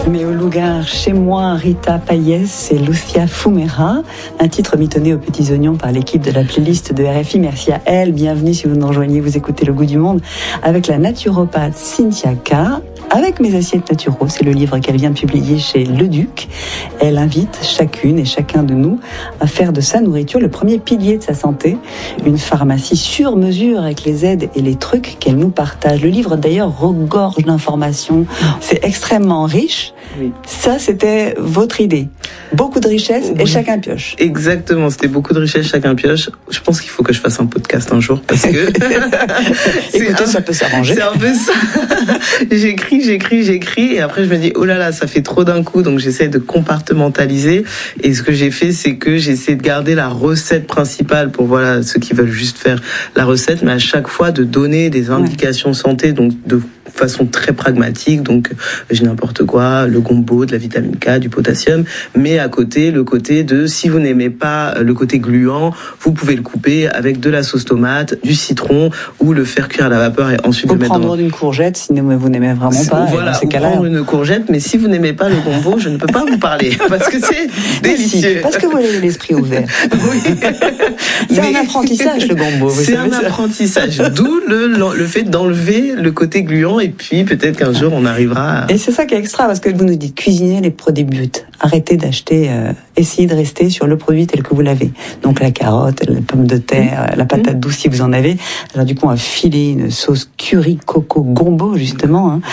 Mais au Lugar, chez moi, Rita Payès et Lucia Fumera, un titre mitonné aux petits oignons par l'équipe de la playlist de RFI. Merci à elle. Bienvenue si vous nous rejoignez, vous écoutez Le Goût du Monde avec la naturopathe Cynthia K. Avec mes assiettes naturaux, c'est le livre qu'elle vient de publier chez Le Duc. Elle invite chacune et chacun de nous à faire de sa nourriture le premier pilier de sa santé. Une pharmacie sur mesure avec les aides et les trucs qu'elle nous partage. Le livre d'ailleurs regorge d'informations. C'est extrêmement riche. Oui. Ça, c'était votre idée. Beaucoup de richesse et chacun pioche. Exactement, c'était beaucoup de richesse, chacun pioche. Je pense qu'il faut que je fasse un podcast un jour parce que... Écoutez, ça peut s'arranger. C'est un peu ça. J'écris et après je me dis, oh là là, ça fait trop d'un coup, donc j'essaie de compartimentaliser. Et ce que j'ai fait, c'est que j'essaie de garder la recette principale pour voilà ceux qui veulent juste faire la recette, mais à chaque fois de donner des indications santé, donc de façon très pragmatique, donc j'ai n'importe quoi, le gombo, de la vitamine K, du potassium, mais à côté, le côté de, si vous n'aimez pas le côté gluant, vous pouvez le couper avec de la sauce tomate, du citron, ou le faire cuire à la vapeur et ensuite le mettre dans... prendre une courgette si vous n'aimez vraiment pas. Voilà, ou prendre une courgette, mais si vous n'aimez pas le gombo, je ne peux pas vous parler, parce que c'est délicieux. Si, parce que vous avez l'esprit ouvert. Oui. C'est un apprentissage, le gombo. C'est un apprentissage, d'où le fait d'enlever le côté gluant. Et puis peut-être qu'un jour on arrivera à... Et c'est ça qui est extra, parce que vous nous dites cuisiner les produits buts. Arrêtez d'acheter, essayez de rester sur le produit tel que vous l'avez. Donc la carotte, la pomme de terre, la patate douce si vous en avez. Alors du coup on va filer une sauce curry coco gombo justement. Hein.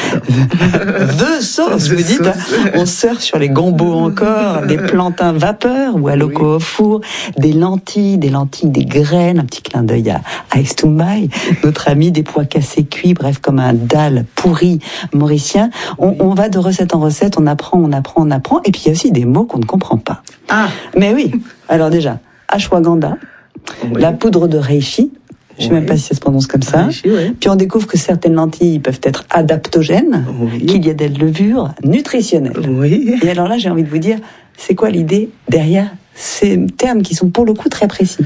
The sauce, vous dites. Hein. On surfe sur les gombos encore, des plantains vapeur ou à loco au four, des lentilles, des graines, un petit clin d'œil à Estumbai, notre ami, des pois cassés cuits, bref comme un dalle pourri mauricien. On va de recette en recette, on apprend. Et puis il y a aussi des mots qu'on ne comprend pas. Ah. Mais oui. Alors déjà, ashwagandha, la poudre de reishi. Je ne sais même pas si ça se prononce comme ça. Reishi, oui. Puis on découvre que certaines lentilles peuvent être adaptogènes, qu'il y a des levures nutritionnelles. Oui. Et alors là, j'ai envie de vous dire, c'est quoi l'idée derrière ces termes qui sont pour le coup très précis?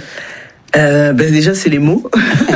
Déjà c'est les mots.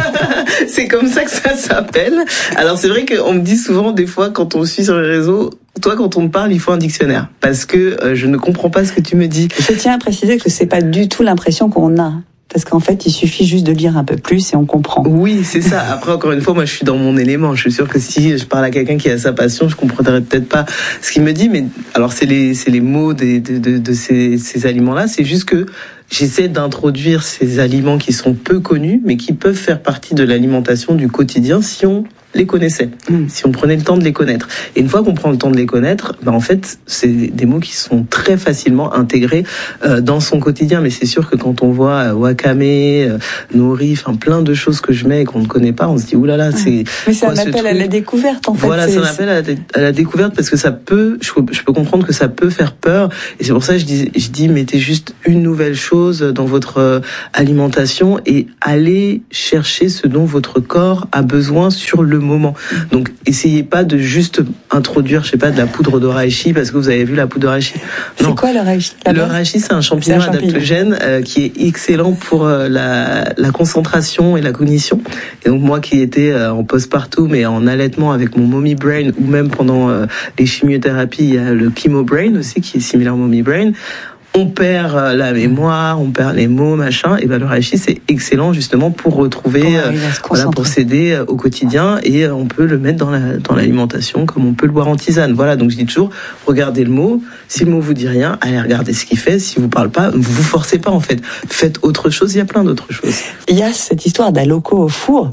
C'est comme ça que ça s'appelle. Alors c'est vrai qu'on me dit souvent des fois quand on suit sur les réseaux, toi quand on me parle il faut un dictionnaire parce que je ne comprends pas ce que tu me dis. Je tiens à préciser que c'est pas du tout l'impression qu'on a. Parce qu'en fait, il suffit juste de lire un peu plus et on comprend. Oui, c'est ça. Après, encore une fois, moi, je suis dans mon élément. Je suis sûr que si je parle à quelqu'un qui a sa passion, je comprendrais peut-être pas ce qu'il me dit. Mais alors, c'est les mots de ces aliments-là. C'est juste que j'essaie d'introduire ces aliments qui sont peu connus, mais qui peuvent faire partie de l'alimentation du quotidien si on les connaissait, si on prenait le temps de les connaître. Et une fois qu'on prend le temps de les connaître, en fait, c'est des mots qui sont très facilement intégrés dans son quotidien. Mais c'est sûr que quand on voit wakame, nori, enfin plein de choses que je mets et qu'on ne connaît pas, on se dit oulala, c'est... Mais c'est un appel à la découverte, en fait. Voilà, c'est un appel à la découverte parce que ça peut, je peux comprendre que ça peut faire peur. Et c'est pour ça que je dis, mettez juste une nouvelle chose dans votre alimentation et allez chercher ce dont votre corps a besoin sur le moment. Donc, essayez pas de juste introduire, je sais pas, de la poudre de reishi parce que vous avez vu la poudre de reishi. C'est quoi le reishi? Le reishi, c'est un champignon adaptogène qui est excellent pour la concentration et la cognition. Et donc, moi qui étais en postpartum mais en allaitement avec mon mommy brain ou même pendant les chimiothérapies, il y a le chemo brain aussi qui est similaire au mommy brain. On perd la mémoire, on perd les mots, machin. Et ben le reishi c'est excellent justement pour retrouver, pour s'aider au quotidien et on peut le mettre dans l'alimentation comme on peut le boire en tisane. Voilà, donc je dis toujours, regardez le mot. Si le mot vous dit rien, allez regarder ce qu'il fait. Si vous parle pas, vous forcez pas en fait. Faites autre chose. Il y a plein d'autres choses. Il y a cette histoire d'aloco au four.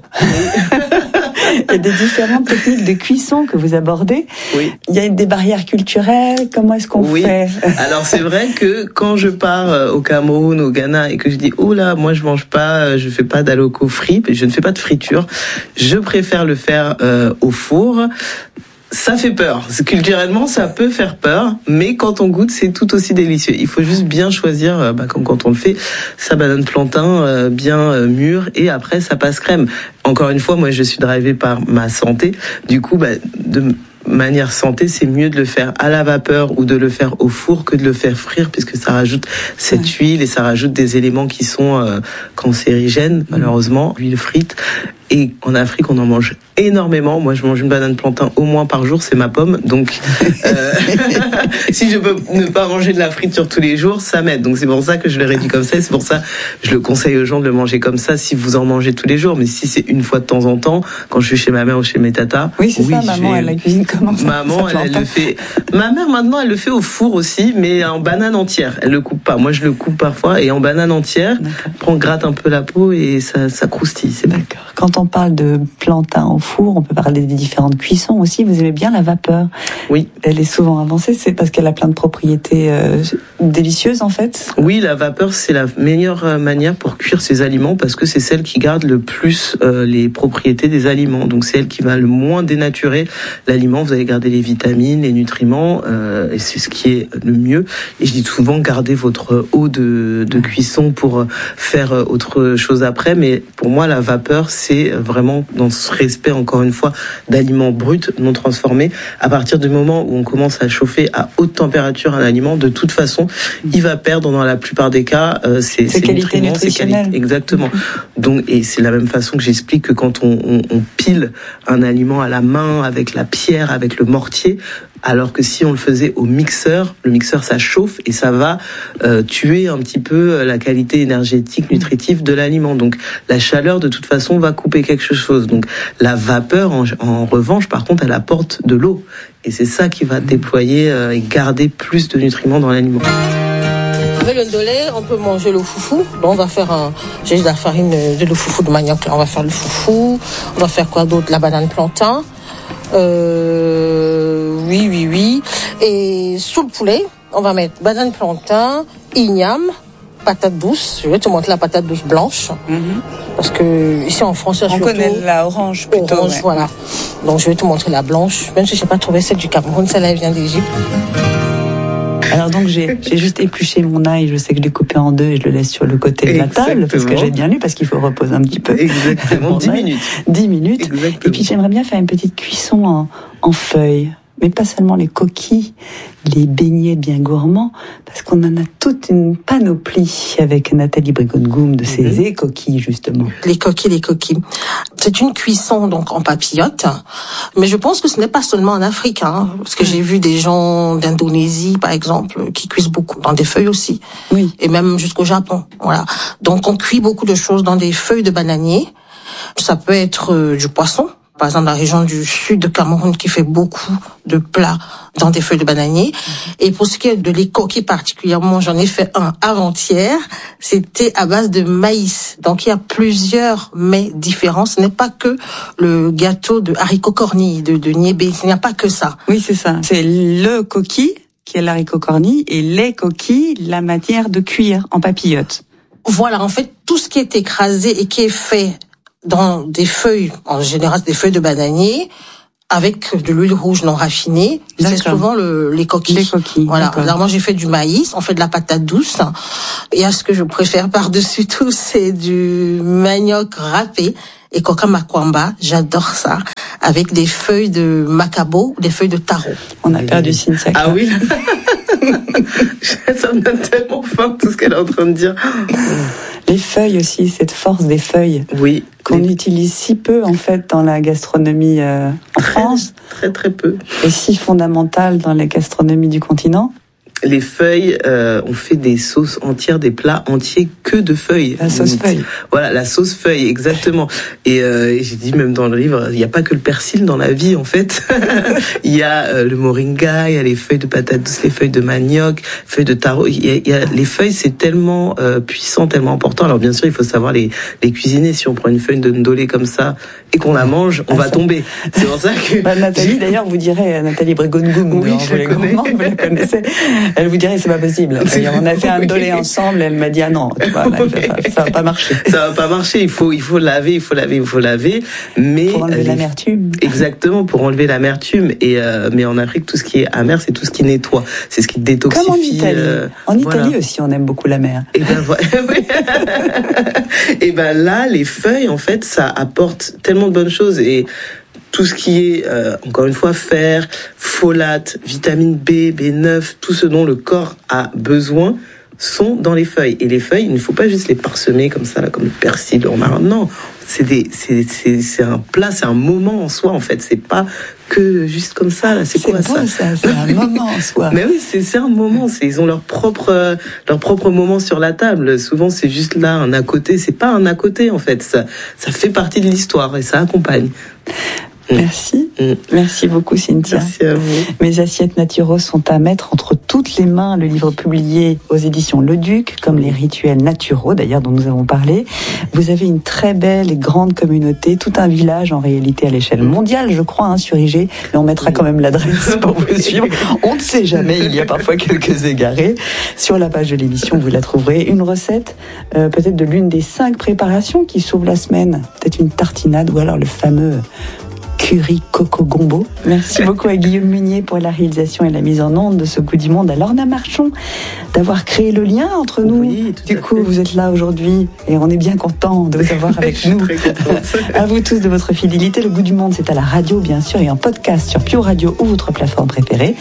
Il y a des différentes techniques de cuisson que vous abordez. Oui. Il y a des barrières culturelles. Comment est-ce qu'on fait? Alors c'est vrai que quand je pars au Cameroun, au Ghana et que je dis oh là, moi je mange pas, je fais pas d'aloco frit, je ne fais pas de friture. Je préfère le faire au four. Ça fait peur. Culturellement, ça peut faire peur, mais quand on goûte, c'est tout aussi délicieux. Il faut juste bien choisir, comme quand on le fait, sa banane plantain bien mûre, et après, ça passe crème. Encore une fois, moi, je suis drivée par ma santé. Du coup, de manière santé, c'est mieux de le faire à la vapeur ou de le faire au four que de le faire frire, puisque ça rajoute cette huile et ça rajoute des éléments qui sont cancérigènes, malheureusement, l'huile frite. Et en Afrique, on en mange énormément. Moi, je mange une banane plantain au moins par jour, c'est ma pomme. Donc, si je peux ne pas manger de la friture tous les jours, ça m'aide. Donc, c'est pour ça que je le réduis comme ça. Et c'est pour ça que je le conseille aux gens de le manger comme ça si vous en mangez tous les jours. Mais si c'est une fois de temps en temps, quand je suis chez ma mère ou chez mes tatas. Oui, c'est ça, maman, elle la cuisine comment ça? Maman, elle le fait. Ma mère, maintenant, elle le fait au four aussi, mais en banane entière. Elle le coupe pas. Moi, je le coupe parfois et en banane entière. On gratte un peu la peau et ça croustille. C'est d'accord. Quand on parle de plantain au four, on peut parler des différentes cuissons aussi. Vous aimez bien la vapeur? Oui. Elle est souvent avancée, c'est parce qu'elle a plein de propriétés délicieuses en fait? Oui, la vapeur, c'est la meilleure manière pour cuire ces aliments parce que c'est celle qui garde le plus les propriétés des aliments. Donc c'est elle qui va le moins dénaturer l'aliment. Vous allez garder les vitamines, les nutriments, et c'est ce qui est le mieux. Et je dis souvent, gardez votre eau de cuisson pour faire autre chose après. Mais pour moi, la vapeur, c'est vraiment dans ce respect, encore une fois, d'aliments bruts, non transformés. À partir du moment où on commence à chauffer à haute température un aliment, de toute façon, il va perdre dans la plupart des cas ses qualités nutritionnelles. Exactement. Donc, et c'est la même façon que j'explique que quand on pile un aliment à la main, avec la pierre, avec le mortier, alors que si on le faisait au mixeur, le mixeur ça chauffe et ça va tuer un petit peu la qualité énergétique, nutritive de l'aliment. Donc la chaleur de toute façon va couper quelque chose. Donc la vapeur en revanche, par contre, elle apporte de l'eau et c'est ça qui va déployer et garder plus de nutriments dans l'aliment. Avec le ndolé, on peut manger le foufou. Donc on va faire j'ai de la farine de le foufou de manioc. Là, on va faire le foufou. On va faire quoi d'autre? La banane plantain. Oui. Et sous le poulet, on va mettre banane plantain, igname, patate douce. Je vais te montrer la patate douce blanche. Parce que ici en France, on connaît la orange plutôt. Orange, ouais. Voilà. Donc je vais te montrer la blanche. Même si je n'ai pas trouvé celle du Cameroun, celle-là elle vient d'Égypte. Alors donc j'ai juste épluché mon ail, je sais que je l'ai coupé en deux et je le laisse sur le côté de la table parce que j'ai bien lu, parce qu'il faut reposer un petit peu. Exactement, 10 minutes. 10 minutes. Exactement. Et puis j'aimerais bien faire une petite cuisson en feuilles. Mais pas seulement les coquilles, les beignets bien gourmands, parce qu'on en a toute une panoplie avec Nathalie Brigongoum de ces écoquilles, justement. Les coquilles. C'est une cuisson donc en papillote, mais je pense que ce n'est pas seulement en Afrique, parce que j'ai vu des gens d'Indonésie, par exemple, qui cuisent beaucoup dans des feuilles aussi. Oui. Et même jusqu'au Japon, voilà. Donc on cuit beaucoup de choses dans des feuilles de bananier. Ça peut être du poisson. Par exemple, la région du sud de Cameroun qui fait beaucoup de plats dans des feuilles de bananier. Et pour ce qui est de les coquilles particulièrement, j'en ai fait un avant-hier. C'était à base de maïs. Donc, il y a plusieurs mets différents. Ce n'est pas que le gâteau de haricots cornilles, de niébé. Il n'y a pas que ça. Oui, c'est ça. C'est le coquille qui est l'haricot cornille et les coquilles, la matière de cuire en papillote. Voilà, en fait, tout ce qui est écrasé et qui est fait dans des feuilles, en général des feuilles de bananier, avec de l'huile rouge non raffinée, c'est souvent les coquilles. Les coquilles. Voilà. Alors moi j'ai fait du maïs, on fait de la patate douce. Et à ce que je préfère par-dessus tout, c'est du manioc râpé et coca makwamba. J'adore ça. Avec des feuilles de macabo, des feuilles de taro. On a perdu Cynthia. Ah oui. Ça me donne tellement faim tout ce qu'elle est en train de dire. Les feuilles aussi, cette force des feuilles. Oui. Qu'on utilise si peu en fait dans la gastronomie en France. Très peu. Et si fondamentale dans la gastronomie du continent. Les feuilles, on fait des sauces entières, des plats entiers que de feuilles. La sauce feuille. Voilà, la sauce feuille, exactement. Et j'ai dit même dans le livre, il n'y a pas que le persil dans la vie en fait. Il y a le moringa, il y a les feuilles de patate douce, les feuilles de manioc, feuilles de taro. Il y a les feuilles, c'est tellement puissant, tellement important. Alors bien sûr, il faut savoir les cuisiner. Si on prend une feuille de ndolé comme ça et qu'on la mange, on va tomber. C'est pour ça que Nathalie, d'ailleurs, vous direz Nathalie Brigongoum. Oui, je la connais. Vous la connaissez. Elle vous dirait c'est pas possible. On a fait un ndolé ensemble, elle m'a dit ah non, tu vois, ça va pas marcher. Ça va pas marcher, il faut laver, mais pour enlever l'amertume. Exactement, pour enlever l'amertume mais en Afrique tout ce qui est amer, c'est tout ce qui nettoie, c'est ce qui détoxifie. Comme en Italie. En Italie aussi, on aime beaucoup la mer. Et ben voilà. Et ben là les feuilles en fait, ça apporte tellement de bonnes choses et tout ce qui est, encore une fois, fer, folate, vitamine B, B9, tout ce dont le corps a besoin sont dans les feuilles. Et les feuilles, il ne faut pas juste les parsemer comme ça, là, comme le persil en marron. Non, c'est un plat, c'est un moment en soi, en fait. C'est pas que juste comme ça, là. C'est quoi ça? C'est un moment en soi. Mais oui, c'est un moment. Ils ont leur propre moment sur la table. Souvent, c'est juste là, un à côté. C'est pas un à côté, en fait. Ça fait partie de l'histoire et ça accompagne. Merci. Merci beaucoup, Cynthia. Merci à vous. Mes assiettes naturaux sont à mettre entre toutes les mains. Le livre publié aux éditions Le Duc, comme les rituels naturaux, d'ailleurs, dont nous avons parlé. Vous avez une très belle et grande communauté, tout un village, en réalité, à l'échelle mondiale, je crois, sur IG. Mais on mettra quand même l'adresse pour vous suivre. On ne sait jamais, il y a parfois quelques égarés. Sur la page de l'émission, vous la trouverez. Une recette, peut-être de l'une des 5 préparations qui sauvent la semaine. Peut-être une tartinade ou alors le fameux curry coco gombo. Merci beaucoup à Guillaume Meunier pour la réalisation et la mise en onde de ce Goût du Monde, à Lorna Marchand d'avoir créé le lien entre nous. Oui, du coup, vous êtes là aujourd'hui et on est bien content de vous avoir avec nous. Très contente. À vous tous de votre fidélité. Le Goût du Monde, c'est à la radio bien sûr et en podcast sur Pure Radio ou votre plateforme préférée.